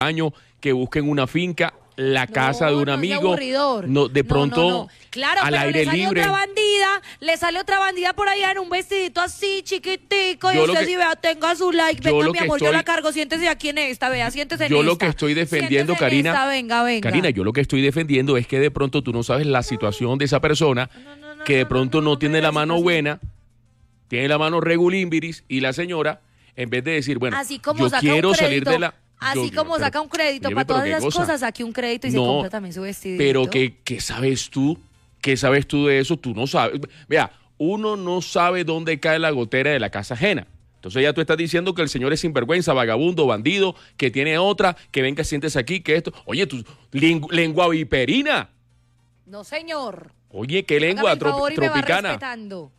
año, que busquen una finca, la casa de un amigo, no, de pronto Claro, al pero aire libre. Le sale otra bandida por allá en un vestidito así chiquitico, y Yo lo usted que- sí, vea, tenga su like, yo venga lo mi que amor, yo estoy- la cargo, siéntese aquí en esta, vea, siéntese en Yo esta. lo que estoy defendiendo, Siéntese en Karina, esta, venga. Karina, yo lo que estoy defendiendo es que de pronto tú no sabes la situación de esa persona, que de pronto no tiene la mano buena, tiene la mano regulimbiris, y la señora, en vez de decir, bueno, Así como yo saca quiero un salir crédito, de la... Así como pero- saca un crédito óyeme, para pero todas qué esas cosa. cosas, saque un crédito y se No, compra también su vestidito. Pero ¿qué sabes tú? ¿Qué sabes tú de eso? Tú no sabes. Vea, uno no sabe dónde cae la gotera de la casa ajena. Entonces ya tú estás diciendo que el señor es sinvergüenza, vagabundo, bandido, que tiene otra, que venga, siéntese aquí, que esto. Oye, tu lengua viperina. No, señor. Oye, ¿qué lengua? Hágame el favor y me va Tropicana. respetando.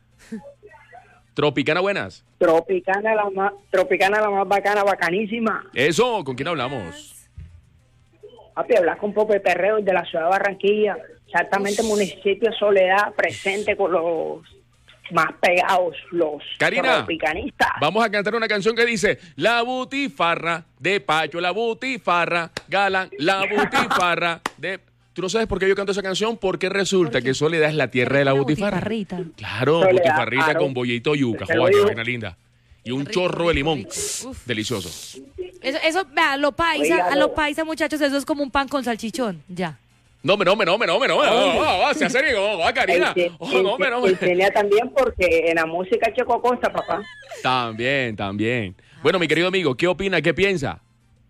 Tropicana, buenas. Tropicana la más bacana, bacanísima. Eso, ¿con quién hablamos? Papi, hablas con Pope Perreo de la ciudad de Barranquilla, exactamente municipio Soledad, presente con los más pegados, los Karina, tropicanistas. vamos a cantar una canción que dice: la butifarra de Pacho, la butifarra, Galán, la butifarra de... ¿Tú no sabes por qué yo canto esa canción? Porque resulta que Soledad es la tierra de la butifarra. Butifarrita. Claro, Soledad, butifarrita claro. con bollito yuca. Te lo Joder, qué digo. vaina linda. Y un Rico, chorro de rico, limón. rico. Uf. Delicioso. Eso, vea, lo paisa, Oiga, a lo paisa, muchachos, eso es como un pan con salchichón, ya. No, se hace rico, Karina. Tenía también porque en la música Checo Acosta, papá. También. Bueno, mi querido amigo, ¿qué opina? ¿Qué piensa?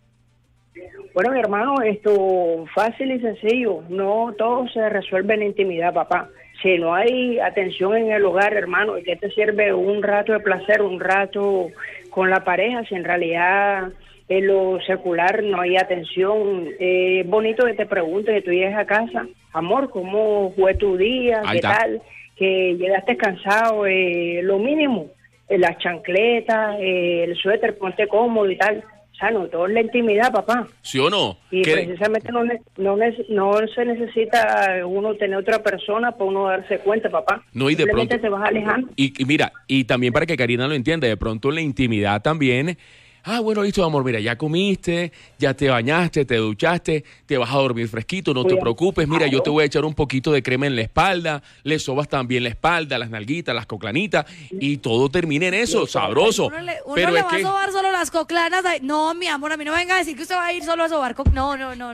Bueno, mi hermano, esto fácil y sencillo. No todo se resuelve en intimidad, papá. Si no hay atención en el hogar, hermano, ¿y qué te sirve un rato de placer, un rato con la pareja, si en realidad en lo secular no hay atención? Es bonito que te preguntes, que tú llegues a casa, amor, ¿cómo fue tu día? Ahí ¿Qué está. tal? Que llegaste cansado, lo mínimo, las chancletas, el suéter, ponte cómodo y tal. O sea, no todo es la intimidad, papá. ¿Sí o no? Y ¿Qué- precisamente no se necesita uno tener otra persona para uno darse cuenta, papá. No, y de Simplemente pronto- te vas alejando. Y mira, y también para que Karina lo entienda, de pronto en la intimidad también. Bueno, listo, amor, mira, ya comiste, ya te bañaste, te duchaste, te vas a dormir fresquito, no te Cuidado. preocupes, mira, yo te voy a echar un poquito de crema en la espalda, le sobas también la espalda, las nalguitas, las coclanitas, y todo termina en eso, sabroso. Uno le Pero va es a que, sobar solo las coclanas. No, mi amor, a mí no me venga a decir que usted va a ir solo a sobar No.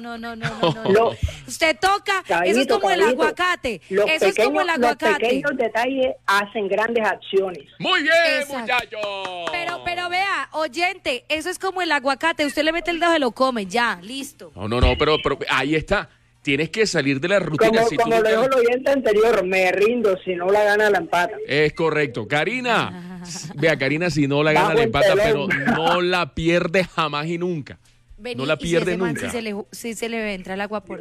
Usted toca, eso es como el Caballito, aguacate. Los Eso es como el Los aguacate. pequeños detalles hacen grandes acciones. muy bien, Exacto. muchachos. Pero vea, oyente, eso es como el aguacate. Usted le mete el dedo, se lo come, ya, listo. No, pero ahí está. Tienes que salir de la rutina. Como, si tú como no lo te- dijo el oyente anterior, me rindo, si no la gana la empata. Es correcto. Karina, vea, Karina, si no la gana, Bajo la el empata, pero telón. no la pierde jamás y nunca. Vení, No la y si pierde ese man nunca. Si se le entra el agua por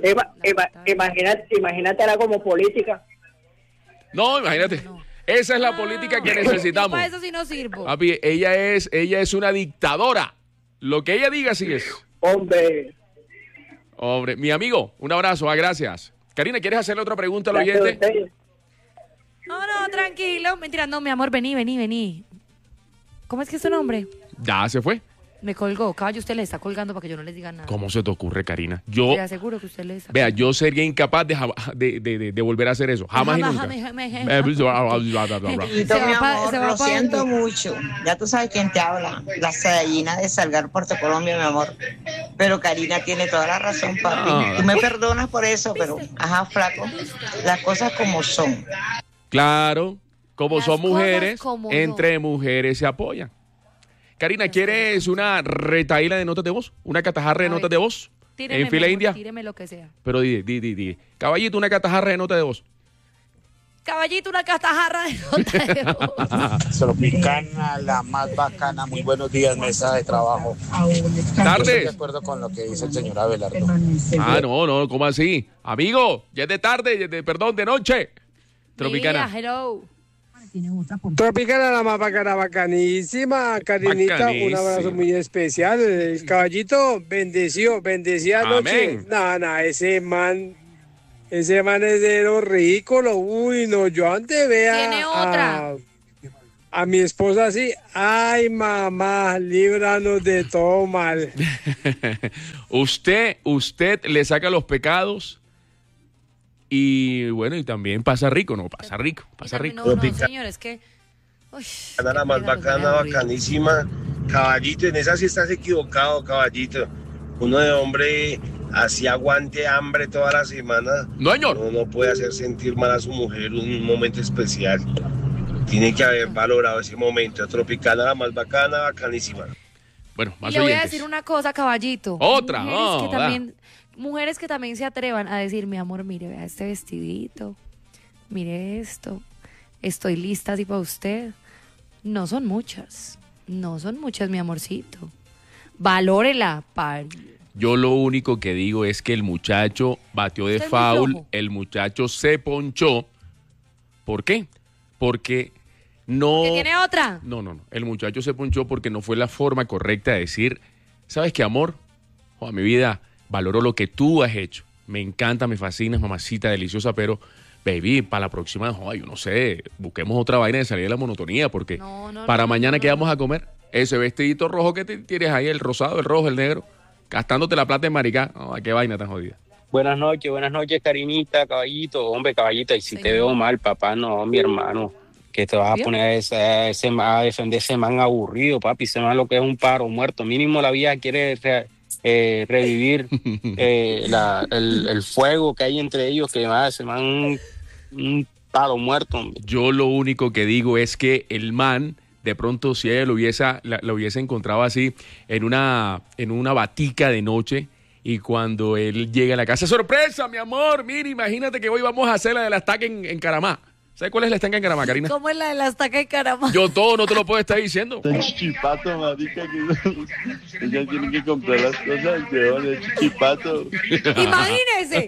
Imagínate como política. No, imagínate. Esa es la política que necesitamos. Para eso sí no sirvo. Papi, ella es una dictadora. Lo que ella diga sí es. Hombre, Hombre, mi amigo, un abrazo, gracias. Karina, ¿quieres hacerle otra pregunta al gracias a oyente? ustedes. No, tranquilo. Mentira, no, mi amor, vení. ¿Cómo es que es tu nombre? Ya se fue. Me colgó. Caballo, usted le está colgando para que yo no les diga nada. ¿Cómo se te ocurre, Karina? Yo, Te aseguro que usted le está vea, yo sería incapaz de volver a hacer eso. Jamás y nunca. Jamás. Listo, Se va mi pa- amor, se va lo pa' siento dónde. mucho. Ya tú sabes quién te habla. La Sedallina de Salgar, Puerto Colombia, mi amor. Pero Karina tiene toda la razón, papi. Ah. Tú me perdonas por eso, pero, ajá, flaco, las cosas como son. Claro, como Las son cosas mujeres, como entre mujeres se apoyan. Karina, ¿quieres una retaíla de notas de voz? ¿Una catajarra de A ver, notas de voz? Tíreme, ¿En fila mi amor, india? Tíreme lo que sea. Pero di. Caballito, una catajarra de notas de voz. Caballito, una castajarra de nota de voz. Tropicana, la más bacana. Muy buenos días, mesa de trabajo. Yo estoy de Tardes. acuerdo con lo que dice el señor Abelardo. No, ¿cómo así? Amigo, ya es de tarde, perdón, de noche. Tropicana. Mira, hello. Tropicana, la más bacana, bacanísima. Karinita, Bacanísima. un abrazo muy especial. El caballito, bendecida anoche. Amén. Ese man es de lo rico, uy, no, yo antes vea Tiene otra. a mi esposa sí, ay mamá, líbranos de todo mal. Usted le saca los pecados y bueno, y también pasa rico, ¿no? Pasa rico. No, señor, es que... Uy, La más bacana, bacanísima. Caballito, en esa sí estás equivocado, caballito. Uno de hombre así aguante hambre toda la semana. No, señor. Uno no puede hacer sentir mal a su mujer un momento especial. Tiene que haber valorado ese momento. Tropicana, la más bacana, bacanísima. Bueno, más y le voy a oyentes. decir una cosa, caballito. Otra, Mujeres que también se atrevan a decir, mi amor, mire, vea este vestidito, mire esto, estoy lista así para usted. No son muchas, mi amorcito. Valórela, Yo lo único que digo es que el muchacho batió de Usted es muy foul, flojo. el muchacho se ponchó. ¿Por qué? Porque no... ¿Que tiene otra? No. El muchacho se ponchó porque no fue la forma correcta de decir, ¿sabes qué, amor? Mi vida, valoro lo que tú has hecho. Me encanta, me fascina, mamacita deliciosa, pero, baby, para la próxima, yo no sé, busquemos otra vaina de salir de la monotonía, porque para mañana, ¿qué vamos a comer? Ese vestidito rojo que tienes ahí, el rosado, el rojo, el negro, gastándote la plata en maricá. ¿Qué vaina tan jodida? Buenas noches, Karinita, caballito. Hombre, caballita, y si te veo mal, papá, no, mi hermano, que te vas a poner a defender ese man aburrido, papi, ese man lo que es un pájaro muerto. Mínimo la vida quiere revivir el fuego que hay entre ellos, que ese man un pájaro muerto, hombre. Yo lo único que digo es que el man, de pronto, si ella lo hubiese encontrado así en una batica de noche, y cuando él llega a la casa, ¡sorpresa, mi amor! Mira, imagínate que hoy vamos a hacer la de la estaca en Caramá. ¿Sabes cuál es la estaca en Caramá, Karina? ¿Cómo es la de la estaca en Caramá? Yo todo no te lo puedo estar diciendo. Está chichipato, marica, que ella tiene que comprar las cosas que van de chichipato. Imagínese.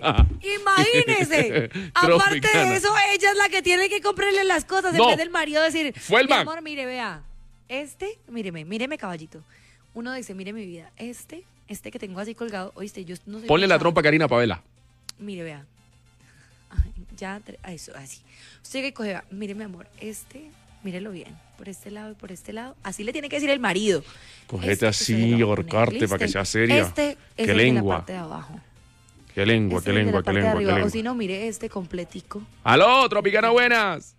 Aparte de eso, ella es la que tiene que comprarle las cosas en vez del marido decir, fue el mi man. amor, mire, vea, míreme, caballito. Uno dice, mire mi vida, este que tengo así colgado, oíste, yo no sé. Ponle la trompa a Karina Pavela. Mire, vea. Ay, ya, eso, así. Usted que coge, mire mi amor, mírelo bien, por este lado y por este lado. Así le tiene que decir el marido. Cogete así, ahorcarte para que sea seria. Qué lengua. De la parte de abajo. Qué lengua. O si no, mire completico. ¡Aló, Tropicana, buenas!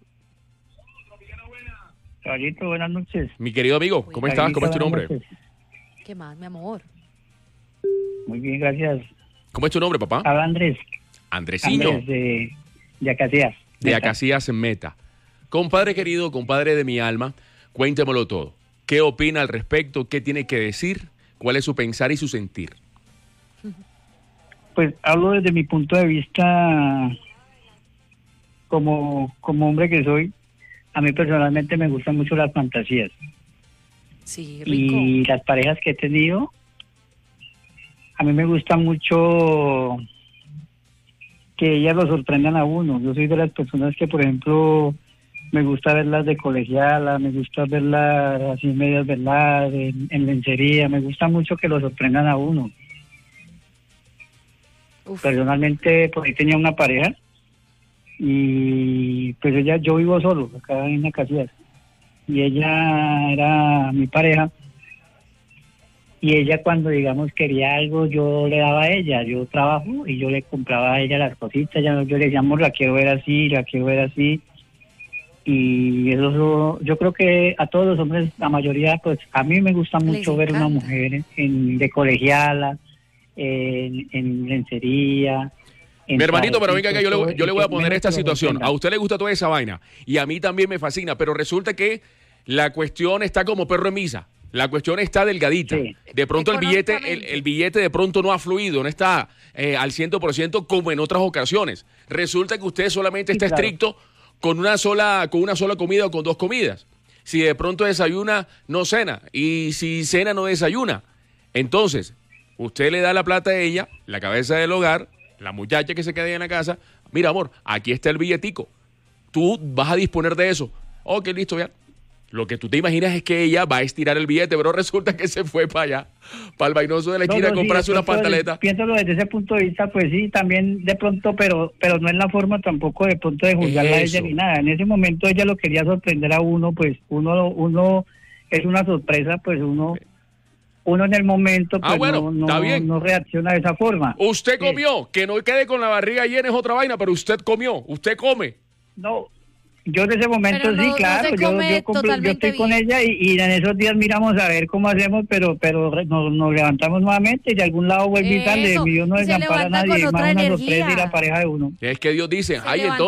Caballito, buenas noches. Mi querido amigo, ¿cómo estás? ¿Cómo es tu nombre? ¿Qué más, mi amor? Muy bien, gracias. ¿Cómo es tu nombre, papá? Habla Andrés. Andresiño. Andrés de Acacías. De Acacías en Meta. Compadre querido, compadre de mi alma, cuéntemelo todo. ¿Qué opina al respecto? ¿Qué tiene que decir? ¿Cuál es su pensar y su sentir? Pues hablo desde mi punto de vista como hombre que soy. A mí personalmente me gustan mucho las fantasías. Sí, rico. Y las parejas que he tenido, a mí me gusta mucho que ellas lo sorprendan a uno. Yo soy de las personas que, por ejemplo, me gusta verlas de colegiala, me gusta verlas así medias verdad, en lencería. Me gusta mucho que lo sorprendan a uno. Uf. Personalmente, por ahí tenía una pareja y pues yo vivo solo acá en Acacías y ella era mi pareja y ella cuando digamos quería algo yo le daba a ella, yo trabajo y yo le compraba a ella las cositas, yo le decía amor, la quiero ver así y eso yo creo que a todos los hombres, la mayoría, pues a mí me gusta mucho ver una mujer de colegiala, en lencería. Mi hermanito, pero venga acá, yo le voy a poner esta situación. A usted le gusta toda esa vaina y a mí también me fascina, pero resulta que la cuestión está como perro en misa. La cuestión está delgadita. Sí. De pronto el billete de pronto no ha fluido, no está al 100% como en otras ocasiones. Resulta que usted solamente está estricto con una sola comida o con dos comidas. Si de pronto desayuna, no cena. Y si cena, no desayuna. Entonces, usted le da la plata a ella, la cabeza del hogar, la muchacha que se queda ahí en la casa. Mira, amor, aquí está el billetico. Tú vas a disponer de eso. Ok, listo, ya. Lo que tú te imaginas es que ella va a estirar el billete, pero resulta que se fue para allá, para el vainoso de la esquina a comprarse una pantaleta. Piénsalo desde ese punto de vista, pues sí, también de pronto, pero no es la forma tampoco de pronto de juzgarla a ella ni nada. En ese momento ella lo quería sorprender a uno, pues uno es una sorpresa, pues uno en el momento pues no reacciona de esa forma. Usted comió, que no quede con la barriga llena es otra vaina, pero usted comió, usted come. No. Yo en ese momento sí, claro, yo estoy con ella y en esos días miramos a ver cómo hacemos, pero nos levantamos nuevamente y de algún lado vuelve y sale, Dios no desampara a nadie, es más una sorpresa y la pareja de uno. Es que Dios dice,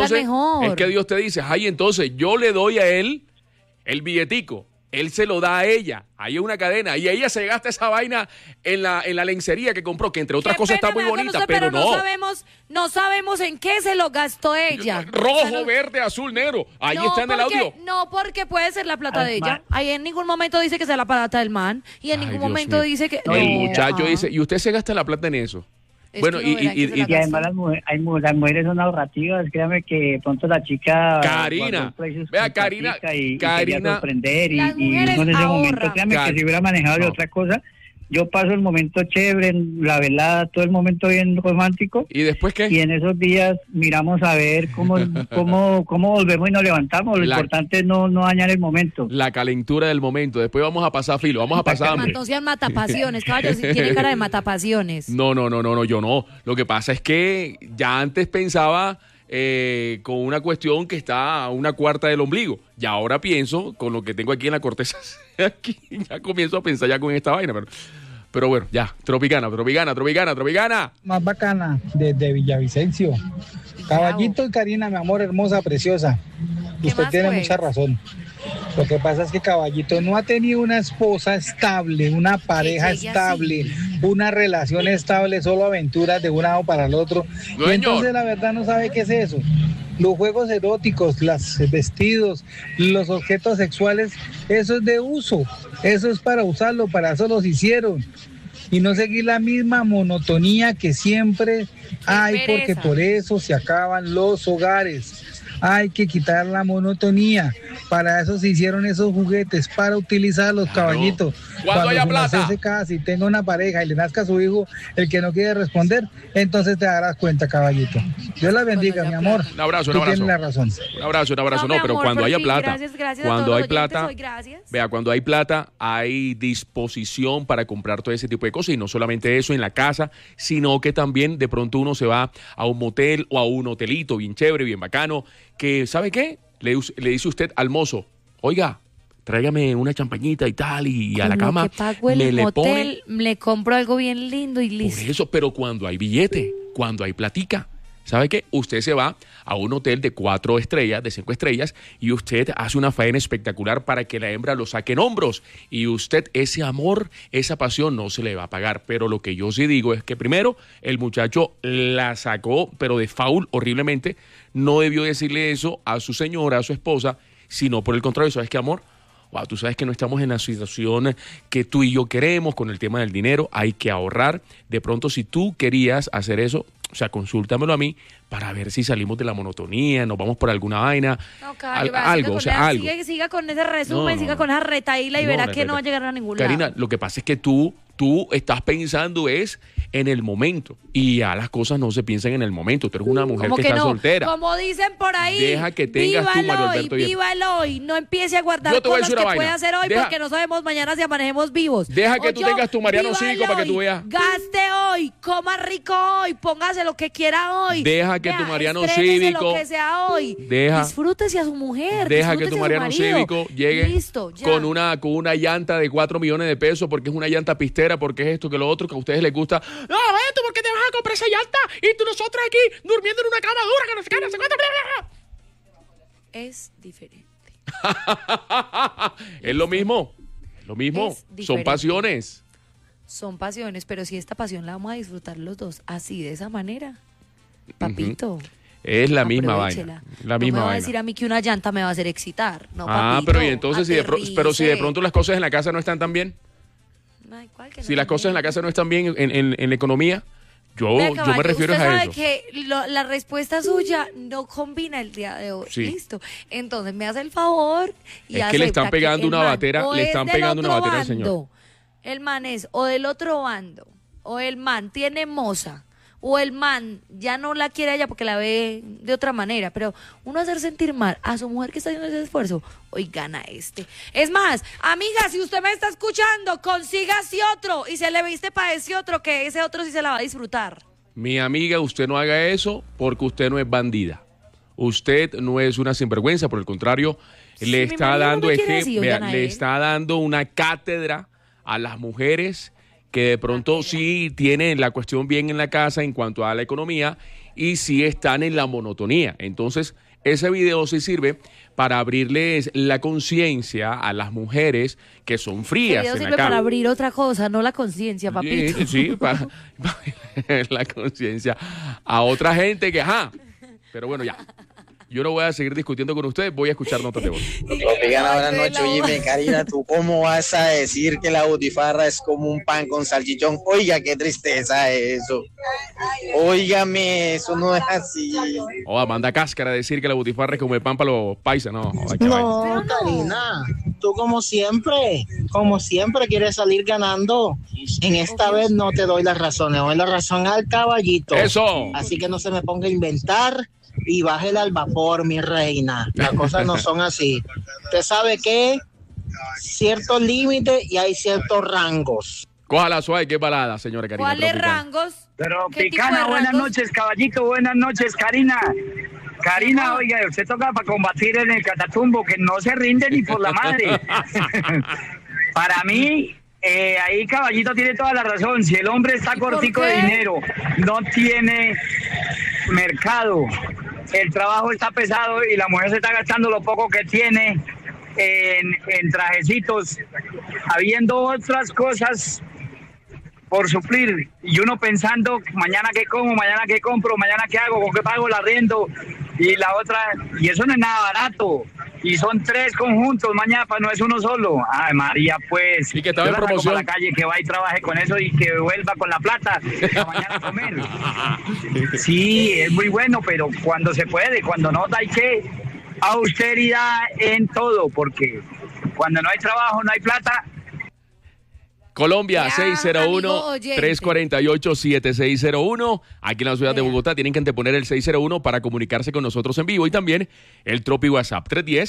entonces yo le doy a él el billetico, él se lo da a ella, ahí es una cadena, y ella se gasta esa vaina en la lencería que compró, que entre otras cosas está muy bonita, pero no sabemos en qué se lo gastó ella. Rojo, verde, azul, negro, ahí está en el audio. No, porque puede ser la plata de ella, ahí en ningún momento dice que sea la plata del man, y en ningún momento dice que... El muchacho dice, y usted se gasta la plata en eso. Bueno, y además las mujeres son ahorrativas, créame que de pronto la chica... Karina, vea, Karina, quería sorprender y uno en ese momento, créame que si hubiera manejado de otra cosa, yo paso el momento chévere, la velada, todo el momento bien romántico. ¿Y después qué? Y en esos días miramos a ver cómo volvemos y nos levantamos. Lo importante es no dañar el momento. La calentura del momento. Después vamos a pasar filo, vamos a pasar hambre. No sean matapasiones, caballos, si tiene cara de matapasiones. No, yo no. Lo que pasa es que ya antes pensaba... con una cuestión que está a una cuarta del ombligo. Y ahora pienso, con lo que tengo aquí en la corteza, aquí, ya comienzo a pensar ya con esta vaina, pero bueno, ya, Tropicana. Más bacana, desde Villavicencio. Caballito y Karina, mi amor, hermosa, preciosa. Usted tiene mucha razón. Lo que pasa es que Caballito no ha tenido una esposa estable, una pareja estable, una relación estable, solo aventuras de un lado para el otro. Y entonces la verdad no sabe qué es eso. Los juegos eróticos, los vestidos, los objetos sexuales, eso es de uso, eso es para usarlo, para eso los hicieron. Y no seguir la misma monotonía que siempre hay, porque por eso se acaban los hogares. Hay que quitar la monotonía. Para eso se hicieron esos juguetes, para utilizarlos, Caballito. Cuando haya plata. Se casa y tenga una pareja y le nazca a su hijo, el que no quiere responder, entonces te darás cuenta, Caballito. Dios la bendiga, mi amor. Un abrazo. Tú tienes la razón. Un abrazo. No, pero cuando haya plata. Gracias cuando hay plata, vea, cuando hay plata, hay disposición para comprar todo ese tipo de cosas. Y no solamente eso en la casa, sino que también de pronto uno se va a un motel o a un hotelito bien chévere, bien bacano, que, ¿sabe qué? Le dice usted al mozo, oiga, tráigame una champañita y tal, y a la cama que pago el motel, le compro algo bien lindo y listo. Por eso, pero cuando hay billete, cuando hay platica, ¿sabe qué? Usted se va a un hotel de 4 estrellas, de 5 estrellas, y usted hace una faena espectacular para que la hembra lo saque en hombros. Y usted, ese amor, esa pasión no se le va a pagar. Pero lo que yo sí digo es que primero, el muchacho la sacó, pero de foul horriblemente. No debió decirle eso a su señora, a su esposa, sino por el contrario. ¿Sabes qué, amor? Wow, tú sabes que no estamos en la situación que tú y yo queremos con el tema del dinero. Hay que ahorrar. De pronto, si tú querías hacer eso, o sea, consúltamelo a mí para ver si salimos de la monotonía, nos vamos por alguna vaina, no, Cari, algo, o sea, algo. Siga con ese resumen, siga con esa retaíla y verá que no va a llegar a ningún lado. Karina, lo que pasa es que tú estás pensando es en el momento, y ya las cosas no se piensan en el momento. Tú eres una mujer que está soltera. Como dicen por ahí, deja que tengas tu Mario Alberto. Viva el hoy, no empiece a guardar cosas que puede hacer hoy, porque no sabemos mañana si amanejemos vivos. Deja que tú tengas tu Mariano Cívico para que tú veas. Gaste hoy, coma rico hoy, póngase lo que quiera hoy. Deja que tu Mariano Cívico, lo que sea hoy. Disfrútese a su mujer. Deja que tu Mariano Cívico llegue con una llanta de 4 millones de pesos, porque es una llanta pistera, porque es esto que lo otro que a ustedes les gusta. No, esto, ¿por qué te vas a comprar esa llanta? Y tú nosotros aquí durmiendo en una cama dura que no se cae, no se cuenta. Es diferente. Es lo mismo. Son pasiones. Son pasiones, pero si esta pasión la vamos a disfrutar los dos así, de esa manera, papito. Es la misma vaina. No me va a decir a mí que una llanta me va a hacer excitar. No, papito, pero y entonces si de pronto las cosas en la casa no están tan bien. Ay, si las cosas en la casa no están bien en la economía, Yo me refiero usted a sabe eso. que la respuesta suya no combina el día de hoy. Sí. Listo. Entonces me hace el favor y Es que le están acepta pegando que el una man batera, o le es están del pegando una otro batera al señor. bando, el man es o del otro bando, o el man tiene moza, o el man ya no la quiere a ella porque la ve de otra manera, pero uno hacer sentir mal a su mujer que está haciendo ese esfuerzo, hoy gana este. Es más, amiga, si usted me está escuchando, consígase otro y se le viste para ese otro, que ese otro sí se la va a disfrutar. Mi amiga, usted no haga eso porque usted no es bandida. Usted no es una sinvergüenza, por el contrario, le mi está marido no dando me quiere así, oigan a le él. está dando una cátedra a las mujeres que de pronto sí tienen la cuestión bien en la casa en cuanto a la economía y sí están en la monotonía. Entonces, ese video sí sirve para abrirles la conciencia a las mujeres que son frías El video en sirve la cama. para abrir otra cosa, no la conciencia, papito. Sí, para la conciencia a otra gente que, pero bueno, ya. Yo no voy a seguir discutiendo con ustedes, voy a escuchar notas de voz. Tropicana, buenas noches. Oye, Karina, ¿tú cómo vas a decir que la butifarra es como un pan con salchichón? Oiga, qué tristeza eso. Óigame, eso no es así. Manda cáscara a decir que la butifarra es como el pan para los paisas, no. No, Karina, tú como siempre quieres salir ganando. En esta vez no te doy las razones, doy la razón al caballito. Eso. Así que no se me ponga a inventar y bájela al vapor, mi reina. Las cosas no son así. Usted sabe que ciertos límites y hay ciertos rangos. Cójala suave, qué balada, señora Karina. ¿Cuáles rangos? Pero ¿Qué tipo Picana, de buenas rangos? noches, caballito, buenas noches, Karina. Karina, oiga, usted toca para combatir en el Catatumbo, que no se rinde ni por la madre. Para mí, ahí caballito tiene toda la razón. Si el hombre está cortico de dinero, no tiene mercado, el trabajo está pesado y la mujer se está gastando lo poco que tiene en trajecitos, habiendo otras cosas por suplir, y uno pensando mañana qué como, mañana qué compro, mañana qué hago, con qué pago el arriendo, y la otra, y eso no es nada barato, y son 3 conjuntos, mañana no es uno solo. Ay, María, pues, y que estaba yo en la saco promoción para la calle, que va y trabaje con eso y que vuelva con la plata para mañana a comer. Sí, es muy bueno, pero cuando se puede, cuando no, hay que austeridad en todo, porque cuando no hay trabajo, no hay plata. Colombia, Ya, 601-348-7601. Aquí en la ciudad de Bogotá tienen que anteponer el 601 para comunicarse con nosotros en vivo. Y también el Tropi WhatsApp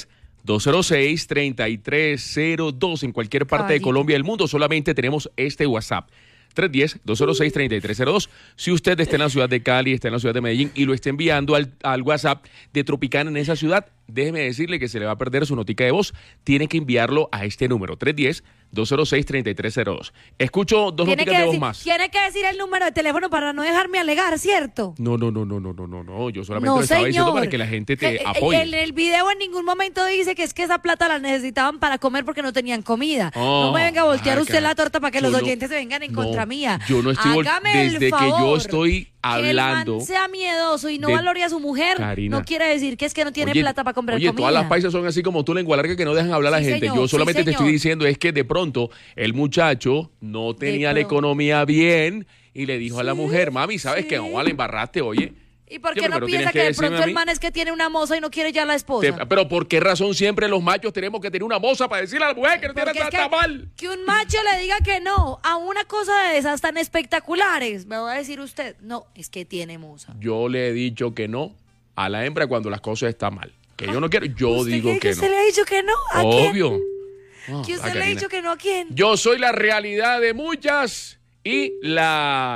310-206-3302. En cualquier parte de Colombia y del mundo solamente tenemos este WhatsApp. 310-206-3302. Si usted está en la ciudad de Cali, está en la ciudad de Medellín y lo está enviando al WhatsApp de Tropicana en esa ciudad, déjeme decirle que se le va a perder su notica de voz. Tiene que enviarlo a este número, 310-206-3302. Escucho dos noticas de voz más. Tiene que decir el número de teléfono para no dejarme alegar, ¿cierto? No. Yo solamente lo estaba diciendo para que la gente te apoye. El video en ningún momento dice que es que esa plata la necesitaban para comer porque no tenían comida. No me venga a voltear usted la torta para que los oyentes se vengan en contra mía. Yo no estoy desde que yo estoy hablando. Que el man sea miedoso y no valore a su mujer, Karina, no quiere decir que es que no tiene plata para comprar comida. Todas las paisas son así como tú, lengua larga, que no dejan hablar a la gente. Señor, yo solamente te señor. estoy diciendo es que de pronto el muchacho no tenía la economía bien y le dijo a la mujer, mami, ¿sabes qué? No, la embarraste, oye. ¿Y por qué no piensa que de pronto el man es que tiene una moza y no quiere ya la esposa? Pero ¿por qué razón siempre los machos tenemos que tener una moza para decirle a la mujer que no tiene tanta mal? Que un macho le diga que no a una cosa de esas tan espectaculares, me va a decir usted, no, es que tiene moza. Yo le he dicho que no a la hembra cuando las cosas están mal. Que yo no quiero, yo digo que no. ¿Usted le ha dicho que no? ¿A Obvio. ¿Que usted le ha dicho que no a quién? Yo soy la realidad de muchas y la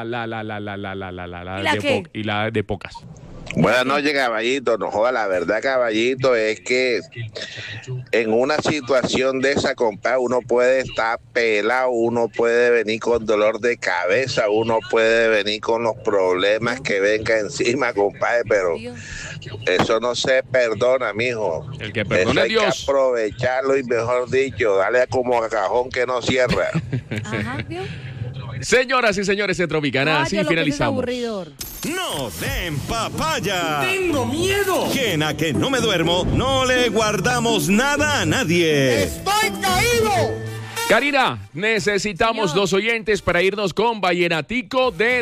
de pocas. Buenas noches, caballito. No joda, la verdad, caballito, es que en una situación de esa, compadre, uno puede estar pelado, uno puede venir con dolor de cabeza, uno puede venir con los problemas que venga encima, compadre, pero eso no se perdona, mijo. El que perdona es Dios. Hay que aprovecharlo y, mejor dicho, darle como a cajón que no cierra. Ajá, ¿vio? Señoras y señores de Tropicana, así finalizamos. No den papaya. ¡Tengo miedo! Quien a que no me duermo, no le guardamos nada a nadie. ¡Estoy caído! Karina, necesitamos Señor. 2 oyentes para irnos con Vallenatico ¿De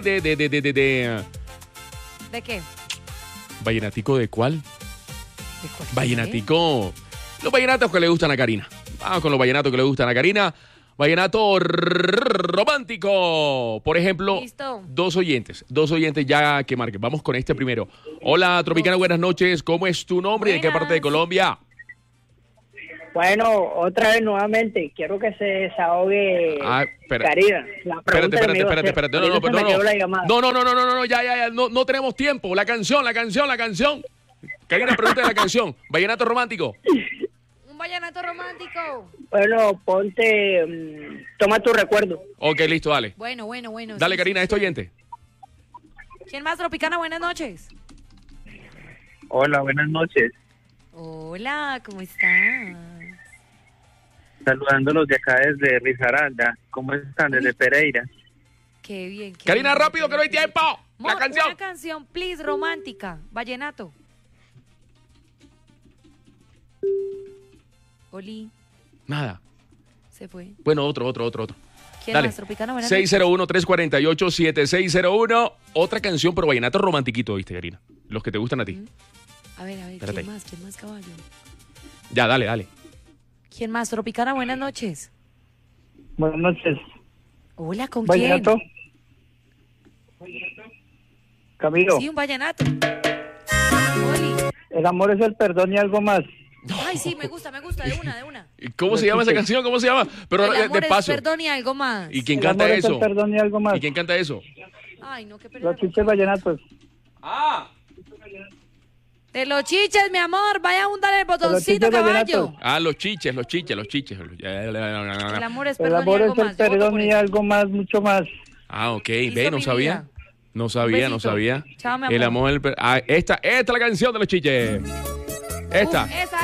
qué? ¿Vallenatico de cuál? ¿De cuál? Vallenatico. Los vallenatos que le gustan a Karina. Vamos con los vallenatos que le gustan a Karina. Vallenato romántico. Por ejemplo, Listo. 2 oyentes ya que marquen. Vamos con este primero. Hola, Tropicana, buenas noches. ¿Cómo es tu nombre y de qué Buenas. parte de Colombia? Bueno, otra vez nuevamente, quiero que se desahogue Espera. Karina. La pregunta que me iba a hacer. Espérate. Ahorita se me quedó la llamada. No, ya, no tenemos tiempo. La canción. Karina, pregunta de la canción. Vallenato romántico. Un vallenato romántico. Bueno, ponte, toma tu recuerdo. Ok, listo, dale. Bueno. Dale, sí, Karina, sí, este sí. oyente. ¿Quién más, Tropicana? Buenas noches. Hola, buenas noches. Hola, ¿cómo estás? Saludándolos de acá desde Risaralda. ¿Cómo están? Desde Pereira. Qué bien. Karina, rápido, que no hay tiempo. La canción. Una canción, please, romántica. Vallenato. Oli, Nada. se fue. Bueno, otro. ¿Quién Dale. más, Tropicana? Buenas noches. 601-348-7601. Otra canción, pero vallenato romantiquito, ¿viste, Karina? Los que te gustan a ti. A ver, Espérate. ¿quién más, caballo? Ya, dale. ¿Quién más, Tropicana? Buenas noches. Buenas noches. Hola, ¿con Vallenato. quién? Camilo, Sí, un vallenato. Oli. el amor es el perdón y algo más. Ay, sí, me gusta, de una. ¿Y ¿Cómo se llama esa canción? ¿Cómo se llama? Pero El amor es despacio. perdón y algo más. ¿Y quién El canta amor es eso? el perdón y algo más. ¿Y quién canta eso? Ay, no, qué pena. Los chiches vallenatos. De los chiches, mi amor. Vaya a hundar el botoncito, chiches caballo. vallenatos. Los chiches. El amor es El perdón y amor algo es el más. Yo voto perdón por y eso. algo más, mucho más. Ok, Listo, ve, no mi sabía. vida. No Un sabía. besito. Chao, mi amor. El amor, esta es la canción de los chiches. Esta. Esa.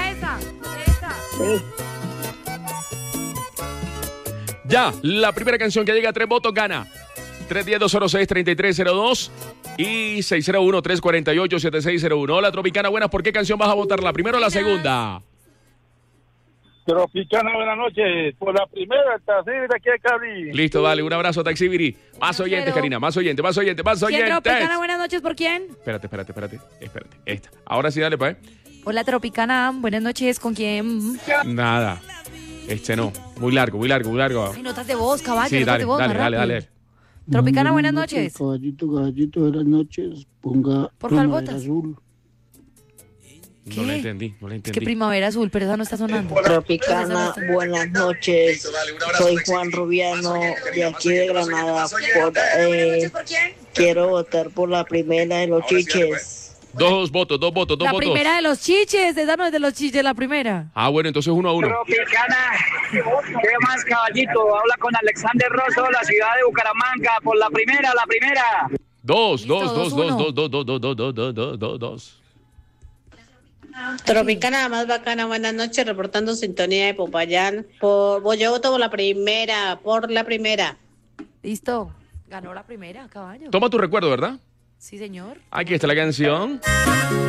Ya, la primera canción que llega a 3 votos gana. 310-206-3302 y 601-348-7601. Hola, Tropicana, buenas. ¿Por qué canción vas a votar? ¿La primera o la segunda? Tropicana, buenas noches. Por la primera, el Taxibiri de aquí de Cali. Listo, dale, un abrazo, Taxibiri. Más Bueno, oyentes, quiero. Karina, más oyentes. ¿Quién, Tropicana? Espérate, Buenas noches, ¿por quién? Esta. Ahora sí, dale, pa'. Hola, Tropicana. Buenas noches, ¿con quién? Nada. No. Muy largo. Ay, notas de voz, caballo. Sí, notas dale, de voz, más dale. rápido. Tropicana, buenas noches. Caballito, buenas noches. Ponga ¿Por cuál Primavera votas? Azul. No la entendí. Es que Primavera Azul, pero esa no está sonando. Tropicana, buenas noches. Soy Juan Rubiano de aquí de Granada. Quiero votar por la primera de los chiches. Dos votos. La primera de los chiches. Esa no es de los chiches, la primera. Bueno, entonces 1-1. Tropicana, ¿qué más, caballito? Habla con Alexander Rosso, la ciudad de Bucaramanga, por la primera. Dos. Tropicana, la más bacana, buenas noches, reportando sintonía de Popayán. Yo voto por la primera. Listo. Ganó la primera, caballo. Toma tu recuerdo, ¿verdad? Sí, señor. Aquí está la canción.